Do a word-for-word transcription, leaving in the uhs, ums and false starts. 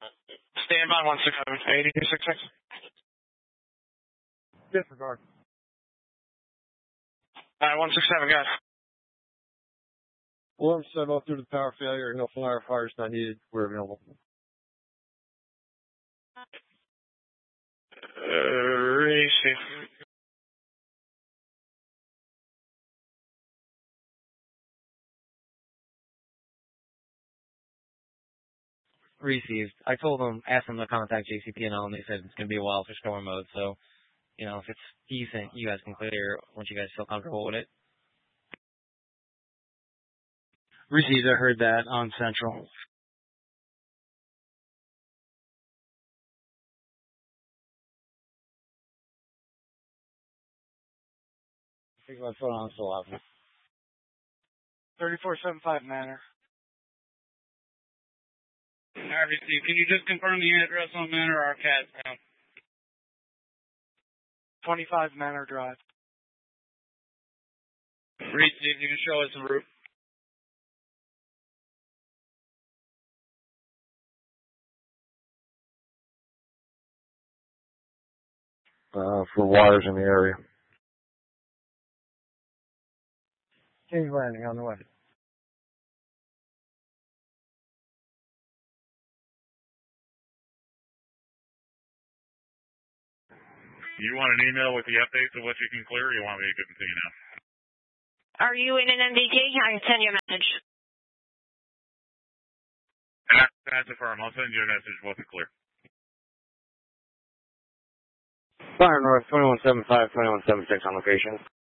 Stand by one six seven, eighty two six six. Disregard. Alright, one six seven, guys. Alarm set off due to power failure. No firefighters not needed. We're available. Uh, receive. Received. I told them, asked them to contact J C P N L, and they said it's going to be a while for storm mode, so, you know, if it's decent, you guys can clear once you guys feel comfortable with it. Received, I heard that on Central. I think my phone on still out. thirty-four seventy-five Manor. Alright, receive. Can you just confirm the address on Manor or Arcade now? twenty-five Manor Drive. Receive, you can show us the route. Uh, for wires in the area. King's Landing on the way. You want an email with the updates of what you can clear, or you want me to continue now? Are you in an M D T? I can send you a message. That's a firm. I'll send you a message once it's clear. Fire North, twenty-one seventy-five, twenty-one seventy-six on location.